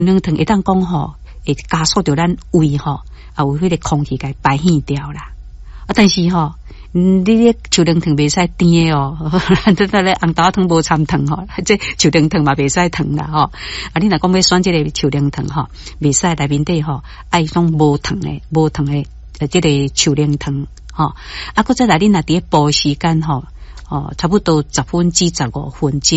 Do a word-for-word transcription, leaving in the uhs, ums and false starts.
冷糖一旦讲吼，会加速到咱胃吼，啊有迄个空气给排现掉啦。啊，但是吼，嗯，你咧树冷糖袂使甜的哦，这个咧红豆汤无掺糖吼，这树冷糖嘛袂使糖啦吼。啊，你若讲要选这个树冷糖吼，袂使内面底吼爱种无糖的、无糖的呃这个树冷糖吼。啊，搁再来你若伫补时间吼，哦，差不多十分至十五分钟。